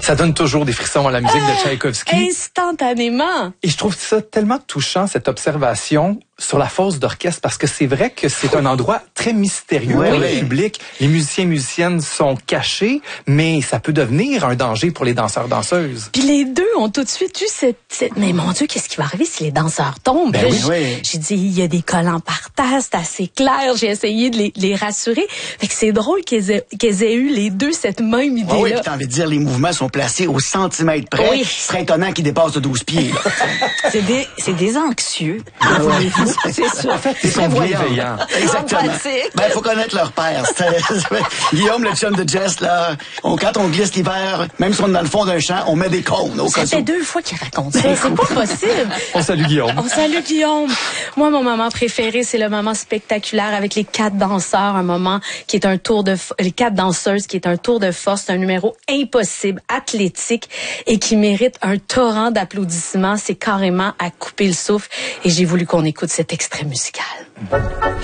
Ça donne toujours des frissons à la musique de Tchaïkovski. Instantanément. Et je trouve ça tellement touchant, cette observation sur la fosse d'orchestre, parce que c'est vrai que c'est un endroit très mystérieux pour le public. Les musiciens et musiciennes sont cachés, mais ça peut devenir un danger pour les danseurs-danseuses. Puis les deux ont tout de suite eu mais mon Dieu, qu'est-ce qui va arriver si les danseurs tombent? Ben J'ai dit, il y a des collants par terre, c'est assez clair. J'ai essayé de les rassurer. Fait que c'est drôle qu'ils aient eu les deux cette même idée-là. Oui, puis t'as envie de dire, les mouvements sont placés au centimètre près. Oui. Ce serait étonnant qu'ils dépassent de 12 pieds. C'est des anxieux. C'est sûr. En fait, ils sont bienveillants. Exactement. Ben, faut connaître leur père. Guillaume, le chum de Jess, là, quand on glisse l'hiver, même si on est dans le fond d'un champ, on met des cônes au cas où. Ça fait 2 fois qu'il raconte ça. C'est pas possible. On salue Guillaume. On salue Guillaume. Moi, mon moment préféré, c'est le moment spectaculaire avec les 4 danseurs, un moment qui est un les 4 danseuses, qui est un tour de force, c'est un numéro impossible, athlétique et qui mérite un torrent d'applaudissements. C'est carrément à couper le souffle et j'ai voulu qu'on écoute cet extrait musical.